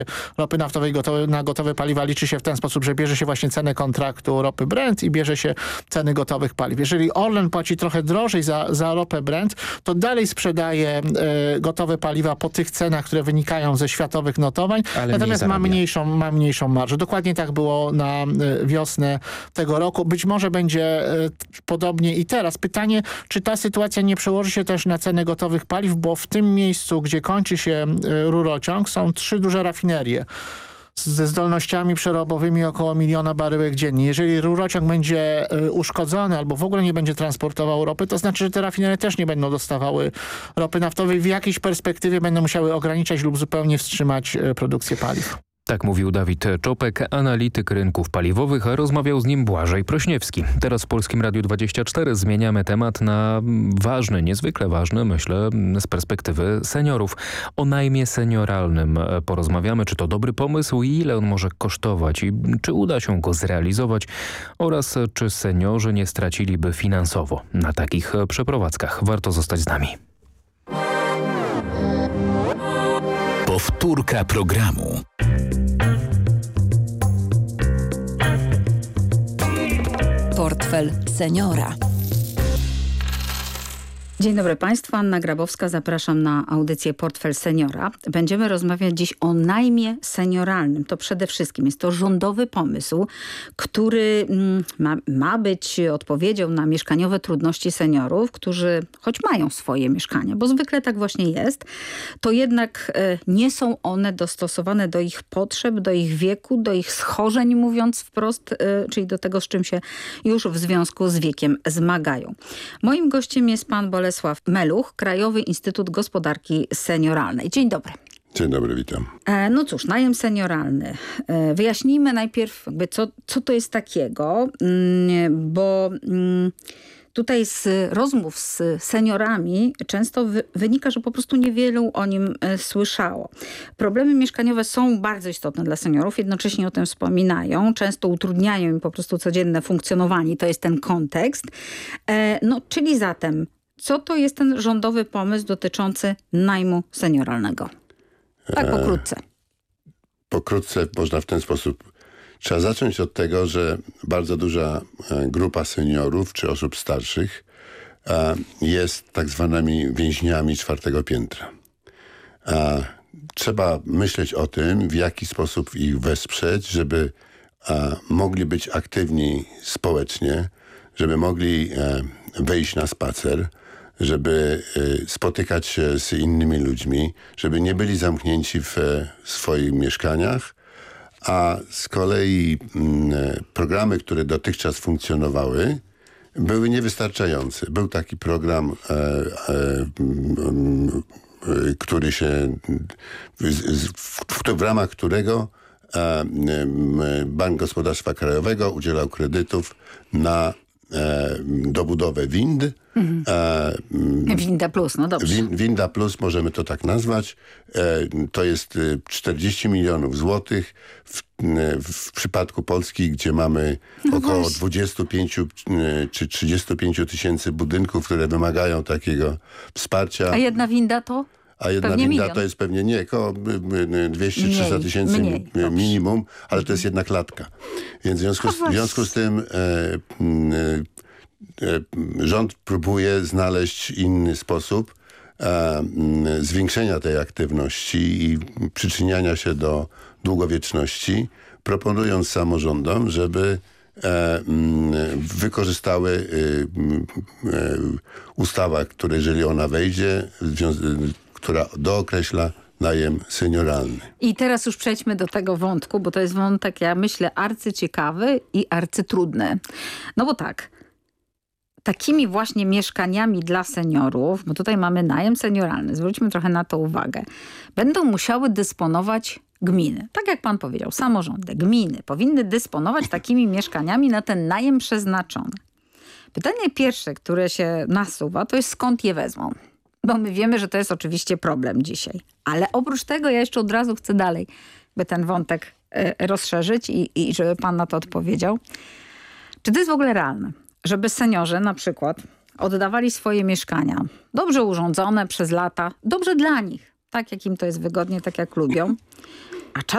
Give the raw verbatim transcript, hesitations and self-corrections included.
ropy naftowej gotowe, na gotowe paliwa liczy się w ten sposób, że bierze się właśnie cenę kontraktu ropy Brent i bierze się ceny gotowych paliw. Jeżeli Orlen płaci trochę drożej za, za ropę Brent, to dalej sprzedaje e, gotowe paliwa po tych cenach, które wynikają ze światowych notowań, ale natomiast ma mniejszą, ma mniejszą marżę. Dokładnie tak było na e, wiosnę tego roku. Być może będzie e, podobnie i teraz. Pytanie, czy ta sytuacja nie przełoży się też na cenę gotowych paliw, bo w tym miejscu, gdzie kończy się e, rurociąg, są trzy duże rafinerie ze zdolnościami przerobowymi około miliona baryłek dziennie. Jeżeli rurociąg będzie y, uszkodzony albo w ogóle nie będzie transportował ropy, to znaczy, że te rafinerie też nie będą dostawały ropy naftowej. W jakiejś perspektywie będą musiały ograniczać lub zupełnie wstrzymać y, produkcję paliw. Tak mówił Dawid Czopek, analityk rynków paliwowych, a rozmawiał z nim Błażej Prośniewski. Teraz w Polskim Radiu dwadzieścia cztery zmieniamy temat na ważny, niezwykle ważny, myślę, z perspektywy seniorów. O najmie senioralnym porozmawiamy, czy to dobry pomysł i ile on może kosztować i czy uda się go zrealizować oraz czy seniorzy nie straciliby finansowo na takich przeprowadzkach. Warto zostać z nami. Powtórka programu. Portfel seniora. Dzień dobry Państwu, Anna Grabowska, zapraszam na audycję Portfel Seniora. Będziemy rozmawiać dziś o najmie senioralnym. To przede wszystkim jest to rządowy pomysł, który ma, ma być odpowiedzią na mieszkaniowe trudności seniorów, którzy choć mają swoje mieszkania, bo zwykle tak właśnie jest, to jednak nie są one dostosowane do ich potrzeb, do ich wieku, do ich schorzeń, mówiąc wprost, czyli do tego, z czym się już w związku z wiekiem zmagają. Moim gościem jest pan Bolesław Bolesław Meluch, Krajowy Instytut Gospodarki Senioralnej. Dzień dobry. Dzień dobry, witam. E, no cóż, najem senioralny. E, wyjaśnijmy najpierw, jakby co, co to jest takiego, mm, bo mm, tutaj z rozmów z seniorami często wy, wynika, że po prostu niewielu o nim e, słyszało. Problemy mieszkaniowe są bardzo istotne dla seniorów, jednocześnie o tym wspominają, często utrudniają im po prostu codzienne funkcjonowanie. To jest ten kontekst. E, no, czyli zatem, co to jest ten rządowy pomysł dotyczący najmu senioralnego? Tak pokrótce. E, pokrótce można w ten sposób. Trzeba zacząć od tego, że bardzo duża grupa seniorów czy osób starszych e, jest tak zwanymi więźniami czwartego piętra. E, trzeba myśleć o tym, w jaki sposób ich wesprzeć, żeby e, mogli być aktywni społecznie, żeby mogli e, wyjść na spacer, żeby spotykać się z innymi ludźmi, żeby nie byli zamknięci w swoich mieszkaniach, a z kolei programy, które dotychczas funkcjonowały, były niewystarczające. Był taki program, e, e, który się, w, w, w ramach którego e, Bank Gospodarstwa Krajowego udzielał kredytów na E, dobudowę wind. Mhm. E, Winda Plus, no dobrze. Win, Winda Plus, możemy to tak nazwać. E, to jest czterdzieści milionów złotych. W, w przypadku Polski, gdzie mamy no około właśnie. dwadzieścia pięć czy trzydzieści pięć tysięcy budynków, które wymagają takiego wsparcia. A jedna winda to? A jedna pewnie winda milion. to jest pewnie nie, około dwieście trzysta tysięcy mniej, minimum, ale to jest jednak klatka. Więc w związku z, w związku z tym e, e, rząd próbuje znaleźć inny sposób e, zwiększenia tej aktywności i przyczyniania się do długowieczności, proponując samorządom, żeby e, wykorzystały e, e, ustawa, która jeżeli ona wejdzie, która dookreśla najem senioralny. I teraz już przejdźmy do tego wątku, bo to jest wątek, ja myślę, arcyciekawy i arcytrudny. No bo tak, takimi właśnie mieszkaniami dla seniorów, bo tutaj mamy najem senioralny, zwróćmy trochę na to uwagę, będą musiały dysponować gminy. Tak jak pan powiedział, samorządy, gminy powinny dysponować takimi mieszkaniami na ten najem przeznaczony. Pytanie pierwsze, które się nasuwa, to jest skąd je wezmą? Bo my wiemy, że to jest oczywiście problem dzisiaj. Ale oprócz tego ja jeszcze od razu chcę dalej by ten wątek y, rozszerzyć i, i żeby pan na to odpowiedział. Czy to jest w ogóle realne, żeby seniorzy na przykład oddawali swoje mieszkania, dobrze urządzone przez lata, dobrze dla nich, tak jak im to jest wygodnie, tak jak lubią, A czas